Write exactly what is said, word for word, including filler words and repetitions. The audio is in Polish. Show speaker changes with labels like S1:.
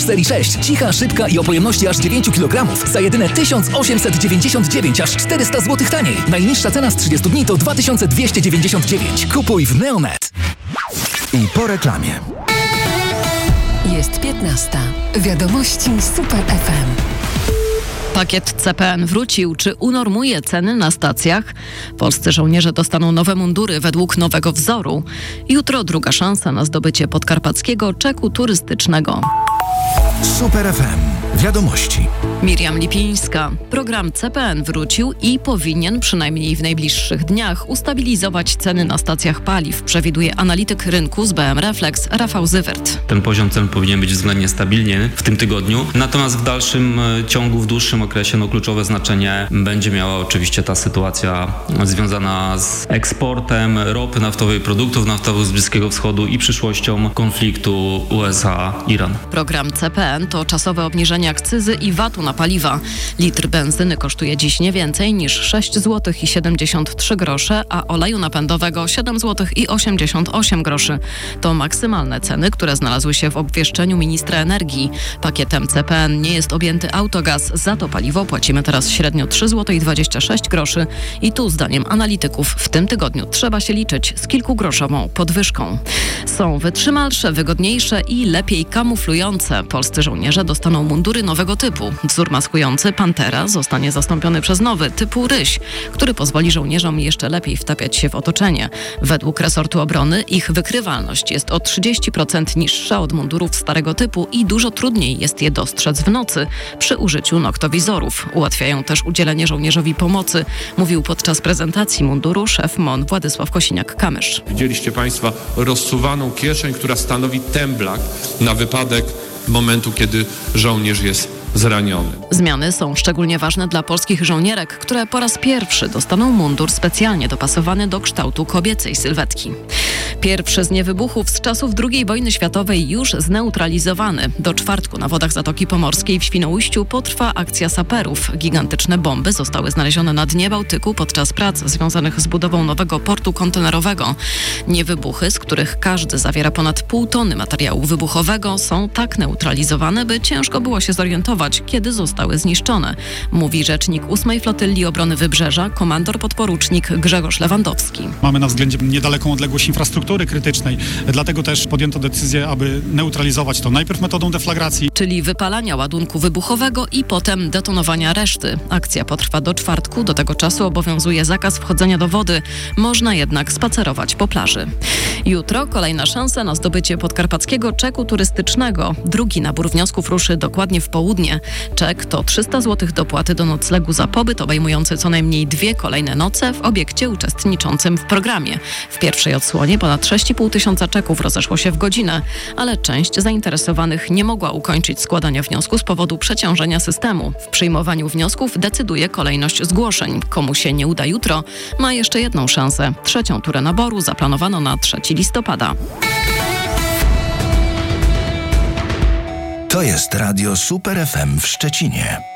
S1: serii sześć. Cicha, szybka i o pojemności aż dziewięć kilogramów. Za jedyne tysiąc osiemset dziewięćdziesiąt dziewięć, aż czterysta złotych taniej. Najniższa cena z trzydziestu dni to dwa tysiące dwieście dziewięćdziesiąt dziewięć. Kupuj w Neonet.
S2: I po reklamie.
S3: Jest piętnasta. Wiadomości Super F M.
S4: Pakiet C P N wrócił. Czy unormuje ceny na stacjach? Polscy żołnierze dostaną nowe mundury według nowego wzoru. Jutro druga szansa na zdobycie podkarpackiego czeku turystycznego.
S2: Super F M. Wiadomości.
S4: Miriam Lipińska. Program C P N wrócił i powinien przynajmniej w najbliższych dniach ustabilizować ceny na stacjach paliw, przewiduje analityk rynku z B M Reflex Rafał Zywert.
S5: Ten poziom cen powinien być względnie stabilny w tym tygodniu, natomiast w dalszym ciągu, w dłuższym okresie no, kluczowe znaczenie będzie miała oczywiście ta sytuacja związana z eksportem ropy naftowej, produktów naftowych z Bliskiego Wschodu i przyszłością konfliktu U S A-Iran.
S4: Program C P N to czasowe obniżenie akcyzy i vatu na paliwa. Litr benzyny kosztuje dziś nie więcej niż sześć złotych i siedemdziesiąt trzy grosze, a oleju napędowego siedem złotych i osiemdziesiąt osiem groszy. To maksymalne ceny, które znalazły się w obwieszczeniu ministra energii. Pakietem C P N nie jest objęty autogaz, za to paliwo płacimy teraz średnio trzy złote i dwadzieścia sześć groszy i tu zdaniem analityków w tym tygodniu trzeba się liczyć z kilkugroszową podwyżką. Są wytrzymalsze, wygodniejsze i lepiej kamuflujące. Polscy żołnierze dostaną mundury nowego typu. Wzór maskujący Pantera zostanie zastąpiony przez nowy typu Ryś, który pozwoli żołnierzom jeszcze lepiej wtapiać się w otoczenie. Według resortu obrony ich wykrywalność jest o trzydzieści procent niższa od mundurów starego typu i dużo trudniej jest je dostrzec w nocy przy użyciu noktowizorów. Ułatwiają też udzielenie żołnierzowi pomocy, mówił podczas prezentacji munduru szef M O N Władysław Kosiniak-Kamysz.
S6: Widzieliście Państwo rozsuwaną kieszeń, która stanowi temblak na wypadek momentu, kiedy żołnierz jest zraniony.
S4: Zmiany są szczególnie ważne dla polskich żołnierek, które po raz pierwszy dostaną mundur specjalnie dopasowany do kształtu kobiecej sylwetki. Pierwszy z niewybuchów z czasów drugiej wojny światowej już zneutralizowany. Do czwartku na wodach Zatoki Pomorskiej w Świnoujściu potrwa akcja saperów. Gigantyczne bomby zostały znalezione na dnie Bałtyku podczas prac związanych z budową nowego portu kontenerowego. Niewybuchy, z których każdy zawiera ponad pół tony materiału wybuchowego, są tak neutralizowane, by ciężko było się zorientować, kiedy zostały zniszczone, mówi rzecznik ósmej Flotylli Obrony Wybrzeża, komandor podporucznik Grzegorz Lewandowski.
S7: Mamy na względzie niedaleką odległość infrastruktury krytycznej, dlatego też podjęto decyzję, aby neutralizować to najpierw metodą deflagracji,
S4: czyli wypalania ładunku wybuchowego i potem detonowania reszty. Akcja potrwa do czwartku, do tego czasu obowiązuje zakaz wchodzenia do wody, można jednak spacerować po plaży. Jutro kolejna szansa na zdobycie podkarpackiego czeku turystycznego. Drugi nabór wniosków ruszy dokładnie w południe. Czek to trzysta złotych dopłaty do noclegu za pobyt obejmujący co najmniej dwie kolejne noce w obiekcie uczestniczącym w programie. W pierwszej odsłonie ponad sześć i pół tysiąca czeków rozeszło się w godzinę, ale część zainteresowanych nie mogła ukończyć składania wniosku z powodu przeciążenia systemu. W przyjmowaniu wniosków decyduje kolejność zgłoszeń. Komu się nie uda jutro, ma jeszcze jedną szansę. Trzecią turę naboru zaplanowano na trzeciego listopada.
S2: To jest Radio Super F M w Szczecinie.